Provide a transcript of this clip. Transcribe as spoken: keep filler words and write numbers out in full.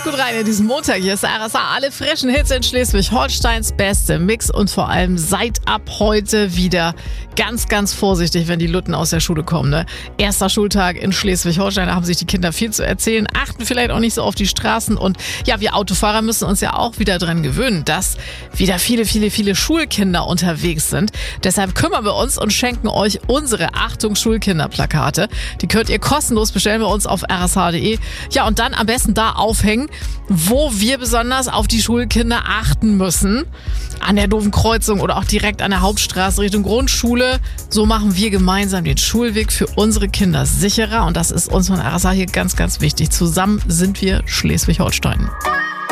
gut rein in diesen Montag. Hier ist der R S A. Alle frischen Hits in Schleswig-Holsteins beste Mix und vor allem seid ab heute wieder ganz, ganz vorsichtig, wenn die Lutten aus der Schule kommen. Ne? Erster Schultag in Schleswig-Holstein, da haben sich die Kinder viel zu erzählen, achten vielleicht auch nicht so auf die Straßen und ja, wir Autofahrer müssen uns ja auch wieder dran gewöhnen, dass wieder viele, viele, viele Schulkinder unterwegs sind. Deshalb kümmern wir uns und schenken euch unsere Achtung Schulkinder-Plakate. Die könnt ihr kostenlos bestellen bei uns auf r s h punkt d e. Ja, und dann am besten da aufhängen, wo wir besonders auf die Schulkinder achten müssen. An der doofen Kreuzung oder auch direkt an der Hauptstraße Richtung Grundschule. So machen wir gemeinsam den Schulweg für unsere Kinder sicherer. Und das ist uns von R S A hier ganz, ganz wichtig. Zusammen sind wir Schleswig-Holstein.